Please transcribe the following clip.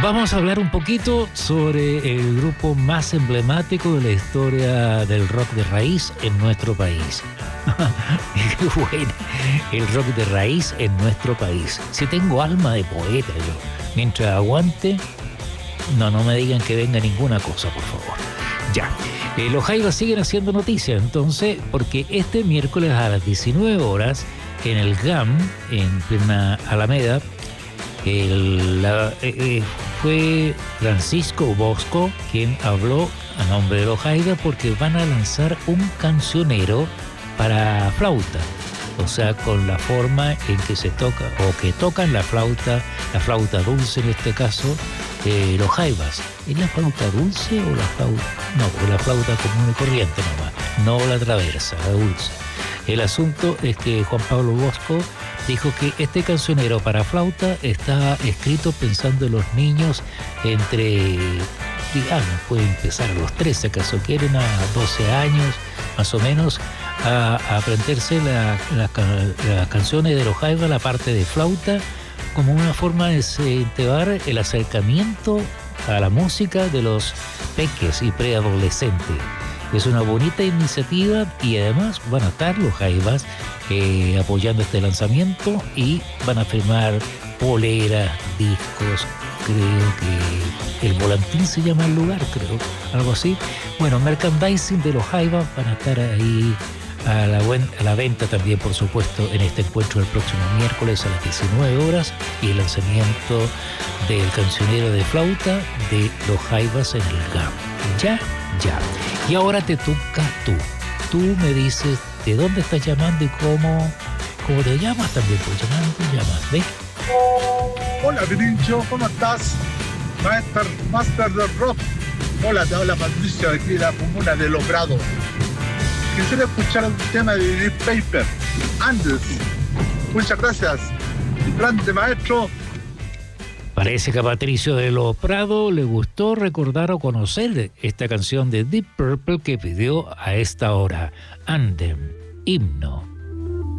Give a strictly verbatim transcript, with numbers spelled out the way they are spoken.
Vamos a hablar un poquito sobre el grupo más emblemático de la historia del rock de raíz en nuestro país. Qué bueno, el rock de raíz en nuestro país. Si tengo alma de poeta yo, mientras aguante, no, no me digan que venga ninguna cosa, por favor. Ya, eh, los Jaivas siguen haciendo noticias, entonces, porque este miércoles a las diecinueve horas, en el G A M, en plena Alameda, el, la, eh, eh, fue Francisco Bosco quien habló a nombre de los Jaivas porque van a lanzar un cancionero para flauta, o sea, con la forma en que se toca, o que tocan la flauta, la flauta dulce en este caso, eh, los Jaivas. ¿Es la flauta dulce o la flauta? No, porque la flauta común y corriente nomás, no la traversa, la dulce. El asunto es que Juan Pablo Bosco dijo que este cancionero para flauta está escrito pensando en los niños entre, digamos, puede empezar a los trece, acaso quieren, a doce años, más o menos, a, a aprenderse las la, la canciones de los Jaivas, la parte de flauta, como una forma de incentivar el acercamiento a la música de los peques y preadolescentes. Es una bonita iniciativa y además van a estar los Jaivas eh, apoyando este lanzamiento y van a firmar poleras, discos, creo que el volantín se llama el lugar, creo, algo así. Bueno, merchandising de los Jaivas van a estar ahí a la, buen, a la venta también, por supuesto, en este encuentro el próximo miércoles a las diecinueve horas y el lanzamiento del cancionero de flauta de los Jaivas en el G A M. Ya, ya. Y ahora te toca tú. Tú me dices de dónde estás llamando y cómo, cómo te llamas también, pues llamando te llamas, ¿ves? Hola, Pirincho, ¿cómo estás? Master, Master del Rock. Hola, te habla Patricio de aquí de la comuna de Los Prados. Quisiera escuchar un tema de Deep Paper, Andes. Muchas gracias. Grande maestro. Parece que a Patricio de Los Prados le gustó recordar o conocer esta canción de Deep Purple que pidió a esta hora, Anthem, himno.